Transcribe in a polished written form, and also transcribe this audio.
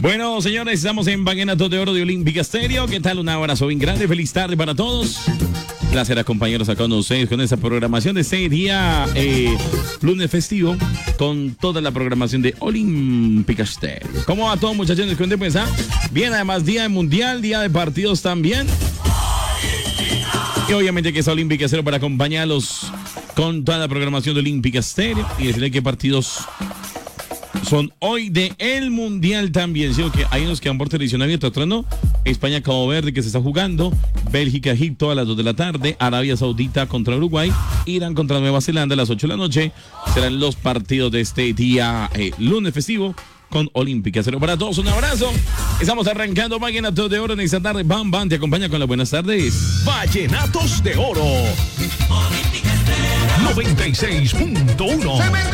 Bueno, señores, estamos en Vallenatos de Oro de Olímpica Estéreo. ¿Qué tal? Un abrazo bien grande. Feliz tarde para todos. Placer acompañarlos acá con ustedes con esta programación de este día lunes festivo con toda la programación de Olímpica Estéreo. ¿Cómo va todo, muchachos? ¿Cuánto pensar? Bien, además día de mundial, día de partidos también. Y obviamente que es Olímpica Estéreo para acompañarlos con toda la programación de Olímpica Estéreo y decirle qué partidos son hoy de el Mundial también. ¿Sí? Que hay unos que van por televisión abierta, otros no. España, Cabo Verde, que se está jugando. Bélgica, Egipto a las 2 de la tarde. Arabia Saudita contra Uruguay. Irán contra Nueva Zelanda a las 8 de la noche. Serán los partidos de este día lunes festivo con Olímpica Estéreo. Para todos, un abrazo. Estamos arrancando Vallenatos de Oro en esta tarde. Bam, bam, te acompaña con las buenas tardes. Vallenatos de Oro 96.1.